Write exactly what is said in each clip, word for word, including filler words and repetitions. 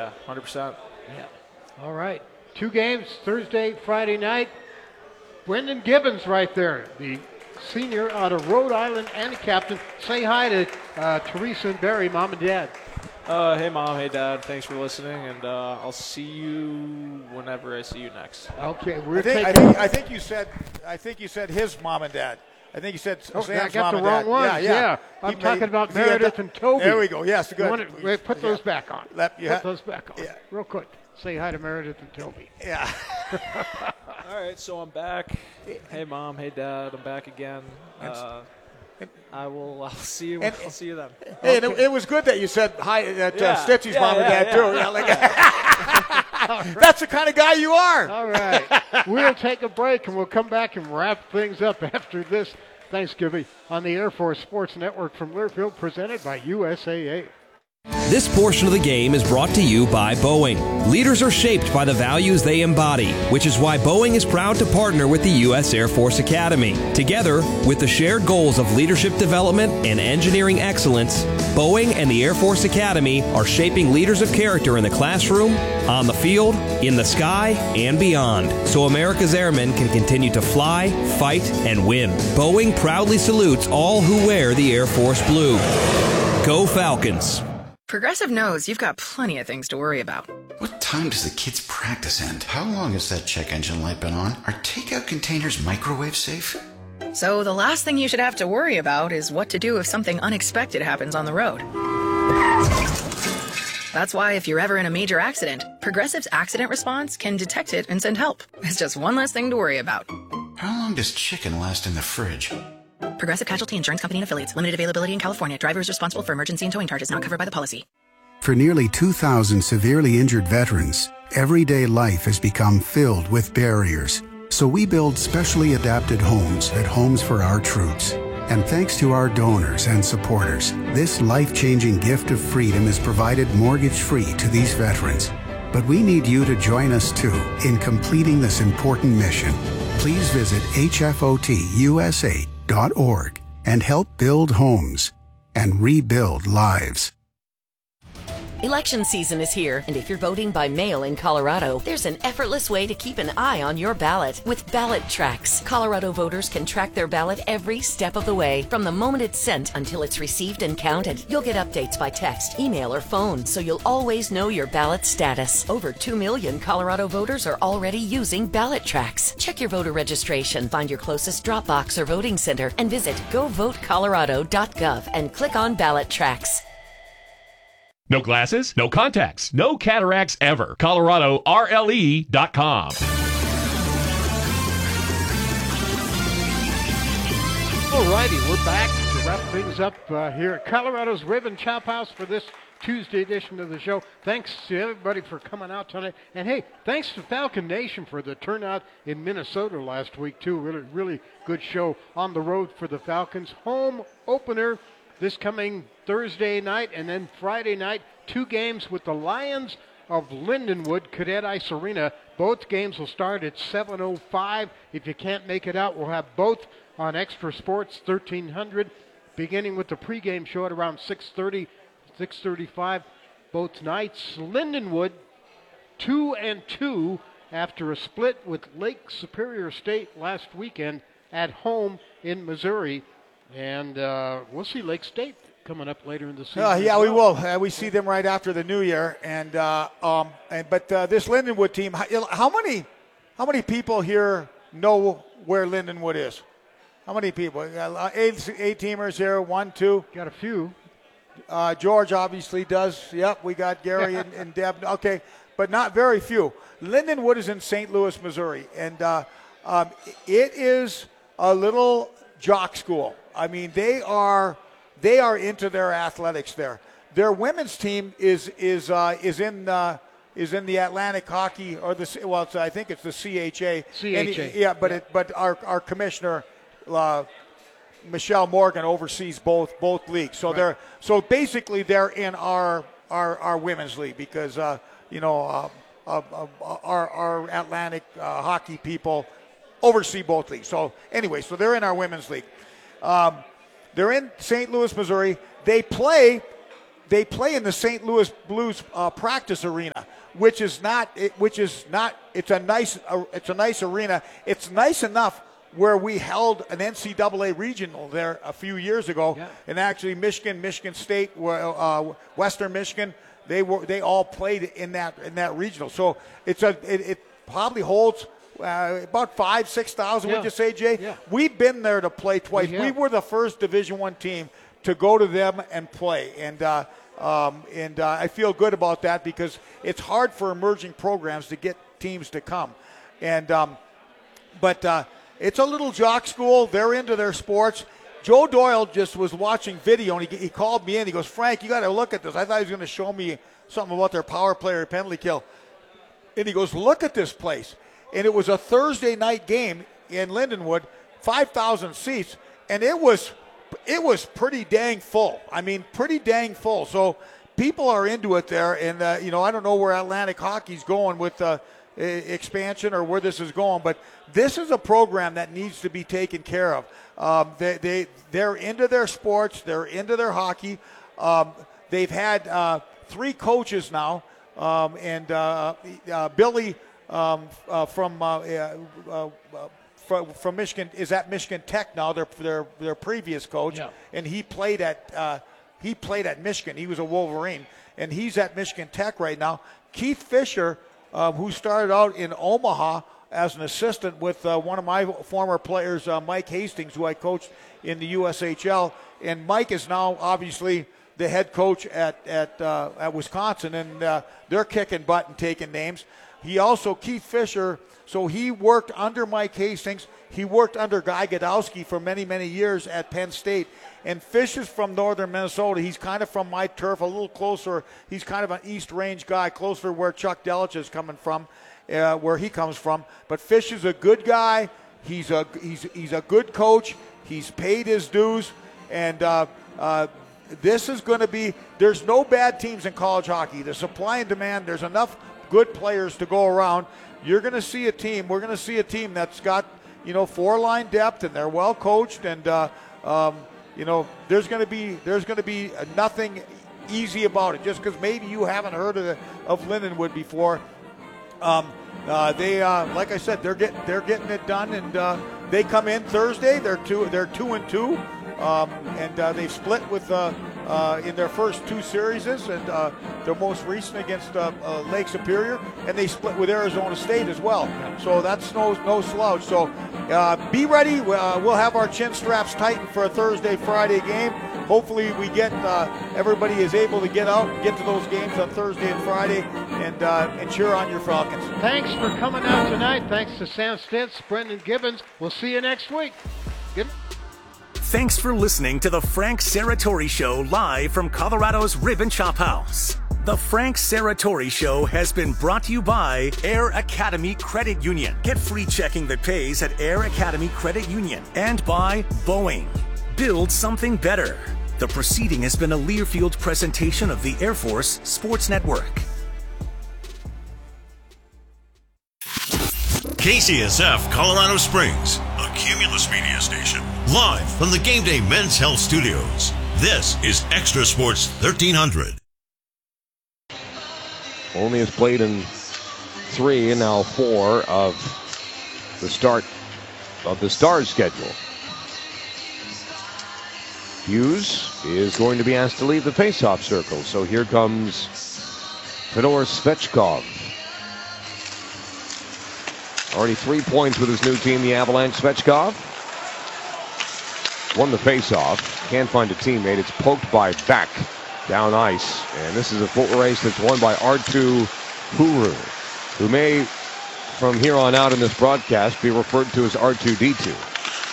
Yeah, one hundred percent. Yeah. All right. Two games, Thursday, Friday night. Brendan Gibbons right there, the senior out of Rhode Island and the captain. Say hi to uh, Teresa and Barry, Mom and Dad. Uh, hey, Mom. Hey, Dad. Thanks for listening, and uh, I'll see you whenever I see you next. Okay, we're I think, taking. I think, I think you said. I think you said his mom and dad. I think you said Oh, Sam's I got mom the and wrong dad. ones. Yeah, yeah. Yeah. I'm He talking made- about he had Meredith that- and Toby. There we go. Yes, good. You wanna- wait, put those Yeah. back on. Let- you put ha- those back on. Yeah. Real quick. Say hi to Meredith and Toby. Yeah. All right, so I'm back. Hey, Mom. Hey, Dad. I'm back again. Uh, I will. I'll see you. And- I'll see you then. Hey, and it, it was good that you said hi at uh, Yeah, Stitchy's yeah, mom and yeah, dad yeah. too. Yeah, like, that's the kind of guy you are. All right. We'll take a break and we'll come back and wrap things up after this Thanksgiving on the Air Force Sports Network from Learfield, presented by U S A A. This portion of the game is brought to you by Boeing. Leaders are shaped by the values they embody, which is why Boeing is proud to partner with the U S Air Force Academy. Together, with the shared goals of leadership development and engineering excellence, Boeing and the Air Force Academy are shaping leaders of character in the classroom, on the field, in the sky, and beyond, so America's airmen can continue to fly, fight, and win. Boeing proudly salutes all who wear the Air Force blue. Go Falcons! Progressive knows you've got plenty of things to worry about. What time does the kids' practice end? How long has that check engine light been on? Are takeout containers microwave safe? So the last thing you should have to worry about is what to do if something unexpected happens on the road. That's why if you're ever in a major accident, Progressive's accident response can detect it and send help. It's just one less thing to worry about. How long does chicken last in the fridge? Progressive Casualty Insurance Company and Affiliates. Limited availability in California. Driver is responsible for emergency and towing charges not covered by the policy. For nearly two thousand severely injured veterans, everyday life has become filled with barriers. So we build specially adapted homes at Homes for Our Troops. And thanks to our donors and supporters, this life-changing gift of freedom is provided mortgage-free to these veterans. But we need you to join us too in completing this important mission. Please visit H F O T U S A dot org and help build homes and rebuild lives. Election season is here, and if you're voting by mail in Colorado, there's an effortless way to keep an eye on your ballot with Ballot Tracks. Colorado voters can track their ballot every step of the way, from the moment it's sent until it's received and counted. You'll get updates by text, email, or phone, so you'll always know your ballot status. Over two million Colorado voters are already using Ballot Tracks. Check your voter registration, find your closest drop box or voting center, and visit go vote colorado dot gov and click on Ballot Tracks. No glasses, no contacts, no cataracts ever. Colorado R L E dot com. All righty, we're back to wrap things up uh, here at Colorado's Rib and Chop House for this Tuesday edition of the show. Thanks to everybody for coming out tonight. And hey, thanks to Falcon Nation for the turnout in Minnesota last week, too. Really, really good show on the road for the Falcons. Home opener this coming Thursday night, and then Friday night, two games with the Lions of Lindenwood, Cadet Ice Arena. Both games will start at seven oh five. If you can't make it out, we'll have both on Extra Sports thirteen hundred, beginning with the pregame show at around six thirty, six thirty-five both nights. Lindenwood, two and two after a split with Lake Superior State last weekend at home in Missouri. And uh, we'll see Lake State coming up later in the season. Uh, yeah, as we well. will. Uh, we see them right after the new year, and uh, um, and but uh, this Lindenwood team. How, how many, how many people here know where Lindenwood is? How many people? Uh, eight, eight teamers here. One, two. Got a few. Uh, George obviously does. Yep, we got Gary and, and Deb. Okay, but not very few. Lindenwood is in Saint Louis, Missouri, and uh, um, it is a little jock school. I mean, they are they are into their athletics there. Their women's team is is uh, is in uh, is in the Atlantic Hockey or the well, it's, I think it's the C H A. C H A. And, yeah, but yeah. it but our our commissioner. Uh, Michelle Morgan oversees both both leagues, so right. they're so basically they're in our our, our women's league because uh, you know uh, uh, uh, our our Atlantic uh, hockey people oversee both leagues. So anyway, so they're in our women's league. Um, they're in Saint Louis, Missouri. They play they play in the Saint Louis Blues uh, practice arena. which is not, it, which is not. It's a nice, uh, it's a nice arena. It's nice enough where we held an N C double A regional there a few years ago, yeah. and actually Michigan, Michigan State, uh, Western Michigan, they were they all played in that in that regional. So it's a it, it probably holds. Uh, about five, six thousand. Yeah. Would you say, Jay? Yeah. We've been there to play twice. Yeah. We were the first Division One team to go to them and play, and uh, um, and uh, I feel good about that because it's hard for emerging programs to get teams to come, and um, but uh, it's a little jock school. They're into their sports. Joe Doyle just was watching video, and he, he called me in. He goes, "Frank, you got to look at this." I thought he was going to show me something about their power play or penalty kill, and he goes, "Look at this place." And it was a Thursday night game in Lindenwood, five thousand seats, and it was it was pretty dang full. I mean, pretty dang full. So people are into it there, and uh, you know, I don't know where Atlantic Hockey's going with uh, expansion or where this is going, but this is a program that needs to be taken care of. Um, they they they're into their sports, they're into their hockey. Um, they've had uh, three coaches now, um, and uh, uh, Billy. Um, uh, from uh, uh, uh, from, from Michigan is at Michigan Tech now. Their their their previous coach, yeah. and he played at uh, he played at Michigan. He was a Wolverine, and he's at Michigan Tech right now. Keith Fisher, uh, who started out in Omaha as an assistant with uh, one of my former players, uh, Mike Hastings, who I coached in the U S H L, and Mike is now obviously the head coach at at uh, at Wisconsin, and uh, they're kicking butt and taking names. He also, Keith Fisher, so he worked under Mike Hastings. He worked under Guy Godowski for many, many years at Penn State. And Fish is from northern Minnesota. He's kind of from my turf, a little closer. He's kind of an East Range guy, closer to where Chuck Delich is coming from, uh, where he comes from. But Fish is a good guy. He's a he's he's a good coach. He's paid his dues. And uh, uh, this is going to be, there's no bad teams in college hockey. The supply and demand, there's enough good players to go around. You're going to see a team. We're going to see a team that's got, you know, four line depth, and they're well coached, and uh, um, you know, there's going to be there's going to be nothing easy about it. Just because maybe you haven't heard of the, of Lindenwood before, um, uh, they uh, like I said, they're getting they're getting it done, and uh, they come in Thursday. They're two they're two and two, um, and uh, they've split with. Uh, Uh, in their first two series, and uh, their most recent against uh, uh, Lake Superior, and they split with Arizona State as well. So that's no no slouch. So uh, be ready. Uh, we'll have our chin straps tightened for a Thursday, Friday game. Hopefully, we get uh, everybody is able to get out, get to those games on Thursday and Friday, and uh, and cheer on your Falcons. Thanks for coming out tonight. Thanks to Sam Stitz, Brendan Gibbons. We'll see you next week. Good. Thanks for listening to the Frank Serratori Show live from Colorado's Rib and Chop House. The Frank Serratori Show has been brought to you by Air Academy Credit Union. Get free checking that pays at Air Academy Credit Union. And by Boeing. Build something better. The proceeding has been a Learfield presentation of the Air Force Sports Network. K C S F Colorado Springs, a Cumulus Media station, live from the Game Day Men's Health Studios. This is Extra Sports thirteen hundred. Only has played in three and now four of the start of the Stars schedule. Hughes is going to be asked to leave the faceoff circle, so here comes Fedor Svechkov. Already three points with his new team, the Avalanche. Svechkov won the faceoff. Can't find a teammate. It's poked by Beck down ice. And this is a foot race that's won by Arttu Huru, who may, from here on out in this broadcast, be referred to as R two D two.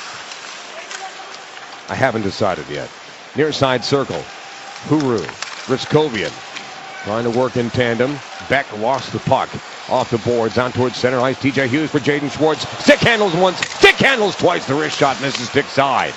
I haven't decided yet. Near side circle. Huru, Riskovian trying to work in tandem. Beck lost the puck. Off the boards, on towards center ice. T J Hughes for Jaden Schwartz. Stick handles once, stick handles twice. The wrist shot misses stick side.